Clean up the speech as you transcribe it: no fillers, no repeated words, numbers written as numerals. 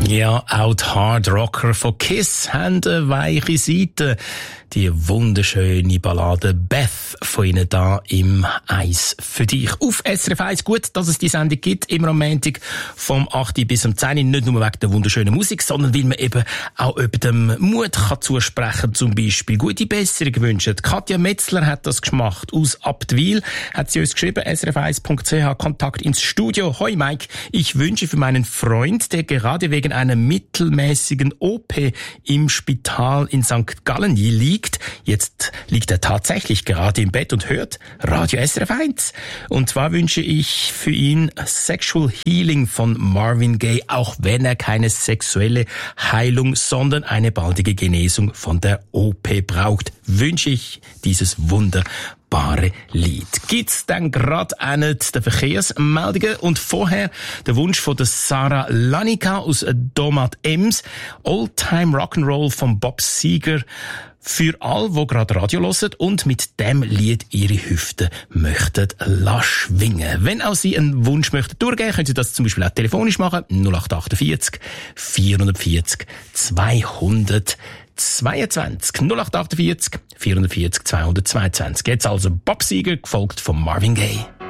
Ja, auch die Hard Rocker von Kiss haben eine weiche Seite. Die wunderschöne Ballade Beth von ihnen da im Eis für dich. Auf SRF 1. Gut, dass es die Sendung gibt, immer am Montag vom 8 bis zum 10. Nicht nur wegen der wunderschönen Musik, sondern weil man eben auch über dem Mut kann zusprechen, zum Beispiel gute Besserung wünschen. Katja Metzler hat das gemacht. Aus Abtwil hat sie uns geschrieben, srf1.ch, Kontakt ins Studio. Hoi Mike, ich wünsche für meinen Freund, der gerade wegen einer mittelmäßigen OP im Spital in St. Gallen liegt. Jetzt liegt er tatsächlich gerade im Bett und hört Radio SRF 1. Und zwar wünsche ich für ihn Sexual Healing von Marvin Gaye, auch wenn er keine sexuelle Heilung, sondern eine baldige Genesung von der OP braucht, wünsche ich dieses wunderbare Lied. Gibt's dann gerade auch nicht die Verkehrsmeldungen und vorher der Wunsch von der Sarah Lanica aus Domat Ems, Oldtime Rock'n'Roll von Bob Seger, für all, die gerade Radio hören und mit dem Lied ihre Hüften möchten schwingen. Wenn auch Sie einen Wunsch möchten durchgeben, können Sie das zum Beispiel auch telefonisch machen. 0848 440 222. 0848 440 222. Jetzt also Bob Seger, gefolgt von Marvin Gaye.